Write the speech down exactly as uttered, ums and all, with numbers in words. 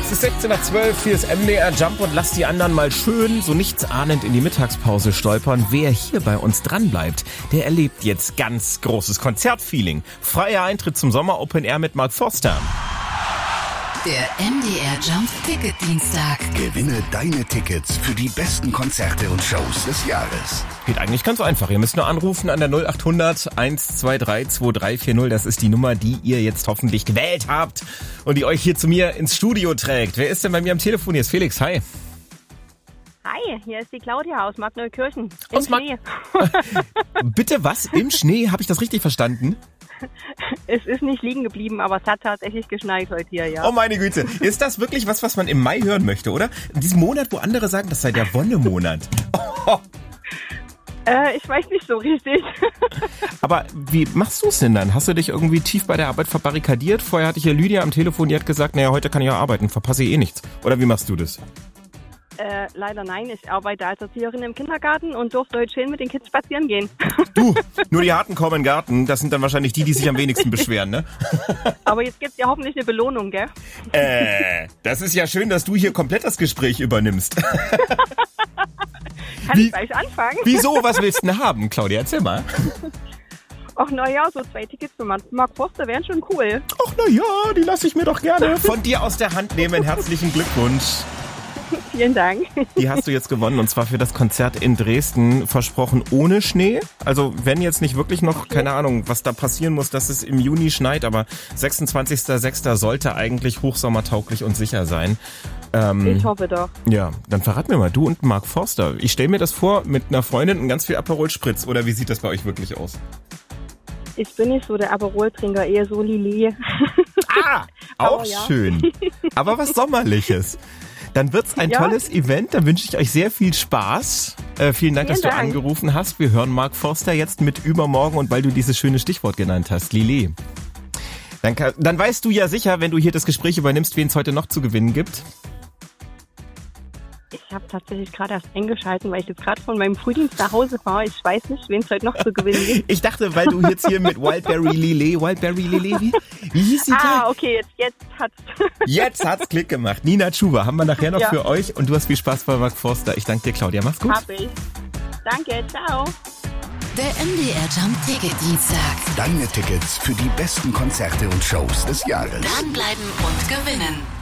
Es ist sechzehn nach zwölf, hier ist M D R Jump und lasst die anderen mal schön, so nichtsahnend in die Mittagspause stolpern. Wer hier bei uns dranbleibt, der erlebt jetzt ganz großes Konzertfeeling. Freier Eintritt zum Sommer Open Air mit Mark Forster. Der M D R Jump Ticket Dienstag. Gewinne deine Tickets für die besten Konzerte und Shows des Jahres. Geht eigentlich ganz einfach. Ihr müsst nur anrufen an der null acht hundert eins zwei drei zwei drei vier null. Das ist die Nummer, die ihr jetzt hoffentlich gewählt habt und die euch hier zu mir ins Studio trägt. Wer ist denn bei mir am Telefon? Hier ist Felix. Hi. Hi, hier ist die Claudia aus Markneukirchen. Im aus Schnee. Ma- Bitte was? Im Schnee? Habe ich das richtig verstanden? Es ist nicht liegen geblieben, aber es hat tatsächlich geschneit heute hier, ja. Oh meine Güte. Ist das wirklich was, was man im Mai hören möchte, oder? In diesem Monat, wo andere sagen, das sei der Wonnemonat. Oh. Äh, ich weiß nicht so richtig. Aber wie machst du es denn dann? Hast du dich irgendwie tief bei der Arbeit verbarrikadiert? Vorher hatte ich ja Lydia am Telefon, die hat gesagt, naja, heute kann ich ja arbeiten, verpasse ich eh nichts. Oder wie machst du das? Äh, leider nein, ich arbeite als Erzieherin im Kindergarten und durfte heute schön mit den Kids spazieren gehen. Du, nur die Harten kommen in den Garten, das sind dann wahrscheinlich die, die sich am wenigsten beschweren, ne? Aber jetzt gibt's ja hoffentlich eine Belohnung, gell? Äh, das ist ja schön, dass du hier komplett das Gespräch übernimmst. Kann Wie, ich gleich anfangen? Wieso? Was willst du denn haben, Claudia? Erzähl mal. Ach naja, so zwei Tickets für Mark Forster wären schon cool. Ach naja, die lasse ich mir doch gerne von dir aus der Hand nehmen. Herzlichen Glückwunsch. Vielen Dank. Die hast du jetzt gewonnen und zwar für das Konzert in Dresden, versprochen ohne Schnee. Also wenn jetzt nicht wirklich noch, keine Ahnung, was da passieren muss, dass es im Juni schneit, aber sechsundzwanzigster sechster sollte eigentlich hochsommertauglich und sicher sein. Ähm, ich hoffe doch. Ja, dann verrat mir mal, du und Mark Forster. Ich stelle mir das vor mit einer Freundin und ganz viel Aperol Spritz. Oder wie sieht das bei euch wirklich aus? Ich bin nicht so der Aperol-Trinker, eher so Lillet. Ah, auch ja. Schön. Aber was Sommerliches. Dann wird's ein ja. tolles Event, dann wünsche ich euch sehr viel Spaß. Äh, vielen Dank, vielen dass Dank. du angerufen hast. Wir hören Mark Forster jetzt mit Übermorgen und weil du dieses schöne Stichwort genannt hast, Lillet. Dann, kann, dann weißt du ja sicher, wenn du hier das Gespräch übernimmst, wen es heute noch zu gewinnen gibt. Ich habe tatsächlich gerade erst eingeschalten, weil ich jetzt gerade von meinem Frühdienst nach Hause fahre. Ich weiß nicht, wen es heute noch zu gewinnen gibt. Ich dachte, weil du jetzt hier mit Wildberry Lillet, Wildberry Lillet, wie, wie hieß die? Ah, Tag? okay, jetzt, jetzt hat's. Jetzt hat's Klick gemacht. Nina Tschuba haben wir nachher noch ja. für euch und du hast viel Spaß bei Mark Forster. Ich danke dir, Claudia. Mach's gut. Hab ich. Danke, ciao. Der M D R Jump Ticket Dienstag. Deine Tickets für die besten Konzerte und Shows des Jahres. Dranbleiben und gewinnen.